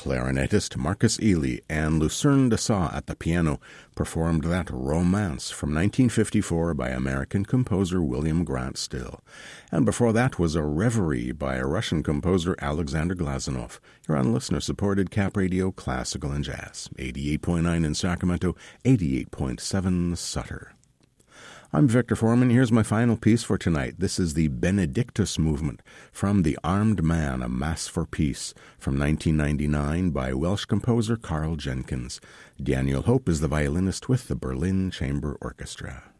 clarinetist Marcus Ely and Lucerne Dessau at the piano performed that Romance from 1954 by American composer William Grant Still. And before that was a Reverie by Russian composer Alexander Glazunov. You're on listener-supported Cap Radio Classical and Jazz, 88.9 in Sacramento, 88.7 Sutter. I'm Victor Foreman. Here's my final piece for tonight. This is the Benedictus Movement from The Armed Man, A Mass for Peace from 1999 by Welsh composer Carl Jenkins. Daniel Hope is the violinist with the Berlin Chamber Orchestra.